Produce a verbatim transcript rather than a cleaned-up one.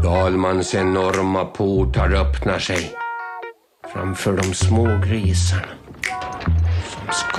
Skalmans enorma portar öppnar sig framför de små grisarna som